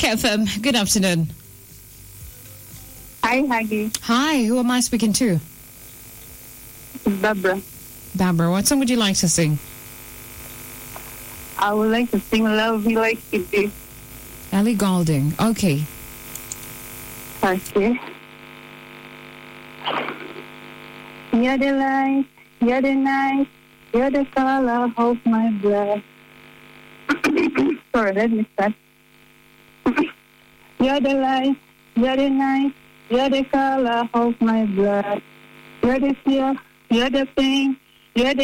FM. Good afternoon. Hi, Haggy. Hi, who am I speaking to? Barbara. Barbara, what song would you like to sing? I would like to sing Love Me Like You Do. Ellie Goulding. Okay. Okay. You're the light, you're the night, you're the color of my blood. Sorry, let me start. You're the light, you're the night, you're the color of my blood. You're the fear, you're the pain, you're the